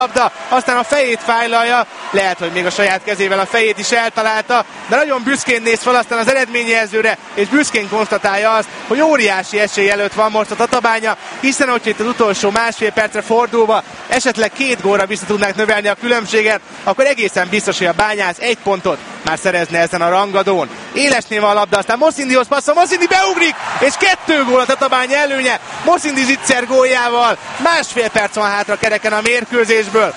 labda, aztán a fejét fájlalja, lehet, hogy még a saját kezével a fejét is eltalálta, de nagyon büszkén néz fel aztán az eredményjelzőre, és büszkén konstatálja azt, hogy óriási esély előtt van most a Tatabánya, hiszen hogyha itt az utolsó másfél percre fordulva esetleg 2 gólra vissza tudnák növelni a különbséget, akkor egészen biztos, hogy a Bányász 1 pontot már szerezne ezen a rangadón. Élesnél van a labda, aztán Mosindihoz passzol, Mosindi beugrik, és 2 gól a Tatabánya előnye, Mosindi zicser góljával, másfél perc van hátra kereken a mérkőzésből,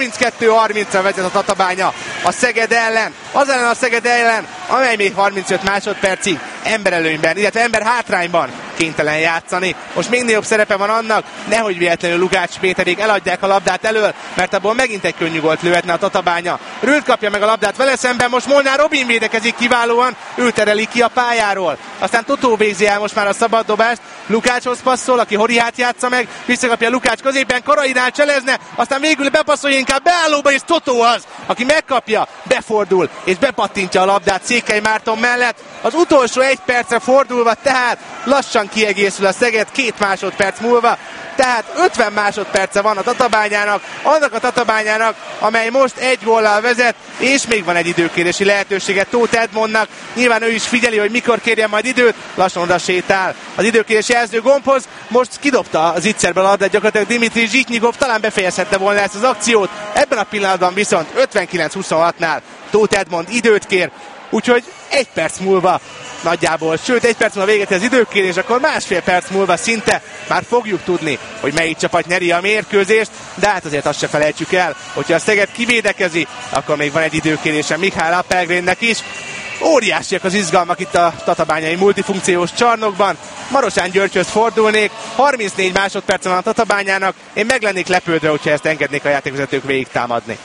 32-30-ra vezet a Tatabánya a Szeged ellen, az ellen a Szeged ellen, amely még 35 másodpercig emberelőnyben, illetve ember hátrányban kénytelen játszani. Most még nagyobb szerepe van annak, nehogy véletlenül Lukács Péterék eladják a labdát elől, mert abból megint egy könnyű gólt lőhetne a Tatabánya. Rőt kapja meg a labdát vele szemben, most Molnár Robin védekezik kiválóan, ő tereli ki a pályáról. Aztán Totó végzi el most már a szabaddobást, Lukácshoz passzol, aki Horihát játsza meg, visszakapja Lukács középen, Karainál cselezne, aztán végül bepasszolja inkább beállóba, és Totó az, aki megkapja, befordul, és bepattintja a labdát Székely Márton mellett. Az utolsó 1 percre fordulva, tehát lassan kiegészül a Szeged 2 másodperc múlva, tehát 50 másodperce van a Tatabányának, annak a Tatabányának, amely most 1 góllal vezet, és még van egy időkérési lehetősége Tóth Edmondnak. Nyilván ő is figyeli, hogy mikor kérjen majd időt, lassan oda sétál az időkérési jelző gombhoz. Most kidobta az Zicserbe a labdát gyakorlatilag Dimitri Zsitnyikov, talán befejezhette volna ezt az akciót. Ebben a pillanatban viszont 59-26-nál Tóth Edmond időt kér, úgyhogy 1 perc múlva nagyjából, sőt 1 perc múlva véget az időkérés, akkor másfél perc múlva szinte már fogjuk tudni, hogy melyik csapat nyeri a mérkőzést, de hát azért azt se felejtsük el, hogyha a Szeged kivédekezi, akkor még van egy időkérése Mihály Appelgrénnek is. Óriásiak az izgalmak itt a tatabányai multifunkciós csarnokban. Marosán Györgyhöz fordulnék, 34 másodperc van a Tatabányának, én meg lennék lepődve, hogyha ezt engednék a játékvezetők végig támadni.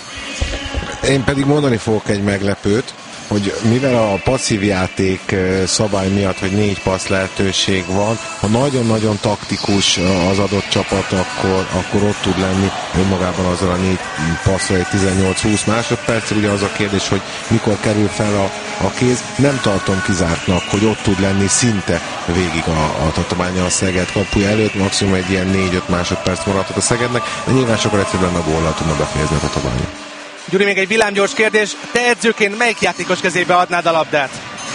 Én pedig mondani fogok egy meglepőt, hogy mivel a passzív játék szabály miatt, hogy 4 passz lehetőség van, ha nagyon-nagyon taktikus az adott csapat, akkor ott tud lenni önmagában azzal a 4 passzra egy 18-20 másodperc. Ugye az a kérdés, hogy mikor kerül fel a kéz. Nem tartom kizártnak, hogy ott tud lenni szinte végig a Tatabánya a Szeged kapuja előtt, maximum egy ilyen 4-5 másodperc maradhat a Szegednek, de nyilván sokkal egyszerűen a góllal tudna befejezni a Tatabánya. Gyuri, még egy villámgyors kérdés. Te edzőként melyik játékos kezébe adnád a labdát?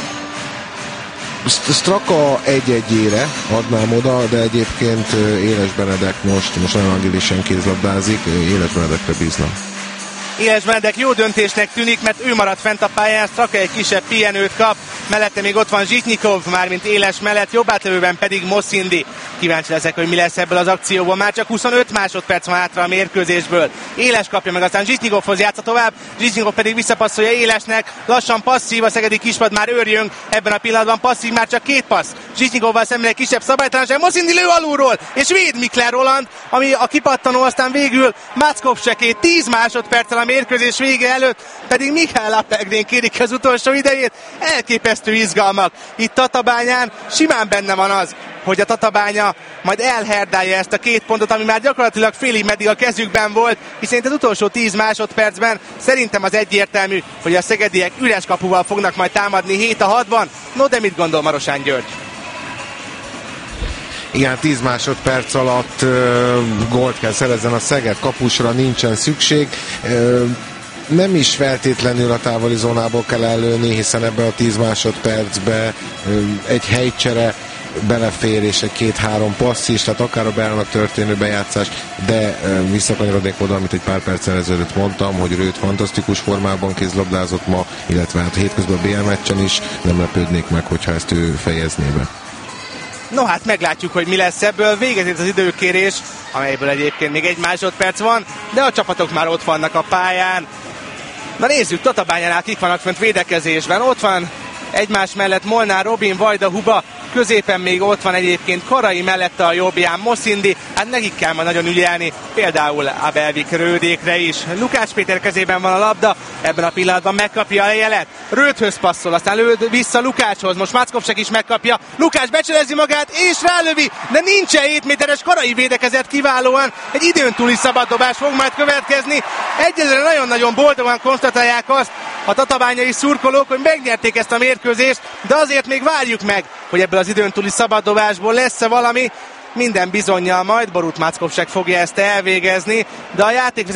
Straka 1-1-ére adnám oda, de egyébként Éles Benedek most nagyon agilisen kézlabdázik, Éles Benedekre bíznám. Éles Benedek jó döntésnek tűnik, mert ő marad fent a pályán, Straka egy kisebb pihenőt kap, mellette még ott van Zsitnyikov, mármint Éles mellett, jobb átlövőben pedig Mosindi. Kíváncsi leszek, hogy mi lesz ebből az akcióból, már csak 25 másodperc van hátra a mérkőzésből. Éles kapja meg, aztán Zsitnyikovhoz játsza tovább, Zsitnyikov pedig visszapasszolja Élesnek, lassan passzív, a szegedi kispad már őrjön, ebben a pillanatban passzív, már csak 2 passz. Zsitnyikovval szemben egy kisebb szabálytalanság, Mosindi lő alulról, és véd Mikler Roland, ami a kipattanó, aztán végül Mackovseké 10 másodperccel a mérkőzés vége előtt, pedig Mihály Appelgrén kérik az utolsó idejét. Elképesztő izgalmak itt Tatabányán, simán benne van az, hogy a Tatabánya majd elherdálja ezt a 2 pontot, ami már gyakorlatilag félig meddig a kezükben volt, hiszen az utolsó 10 másodpercben szerintem az egyértelmű, hogy a szegediek üres kapuval fognak majd támadni 7-6-ban. No, de mit gondol Marosán György? Igen, 10 másodperc alatt gólt kell szerezzen a Szeged, kapusra nincsen szükség. Nem is feltétlenül a távoli zónából kell előni, hiszen ebben a 10 másodpercben egy helycsere belefér, és egy 2-3 passz is, tehát akár a Beának történő bejátszás, de visszakanyarodnék oda, amit egy pár perccel ezelőtt mondtam, hogy Rőt fantasztikus formában kézlabdázott ma, illetve hát hétközben a BL meccsen is, nem lepődnék meg, hogyha ezt ő fejezné be. No hát meglátjuk, hogy mi lesz ebből. Véget ért az időkérés, amelyből egyébként még 1 másodperc van, de a csapatok már ott vannak a pályán. Na nézzük, Tatabányánál kik vannak fönt védekezésben. Ott van egymás mellett Molnár Robin, Vajda Huba, középen még ott van egyébként Karai, mellette a jobbján Mosindi, hát nekik kell majd nagyon ügyelni, például Abelvik Rődékre is. Lukács Péter kezében van a labda, ebben a pillanatban megkapja a jelet, Rődhöz passzol, aztán lőd vissza Lukácshoz, most Mackovsek is megkapja, Lukács becselezi magát és rálövi, de nincsen 7 méteres, Karai védekezett kiválóan, egy időn túli szabaddobás fog majd következni. Egyelőre nagyon-nagyon boldogan konstatálják azt a tatabányai szurkolók, hogy megnyerték ezt a mérkőzést, de azért még várjuk meg, hogy ebből az időn túli szabaddobásból lesz-e valami. minden bizonnyal majd Borut Mackovsek fogja ezt elvégezni, de a játék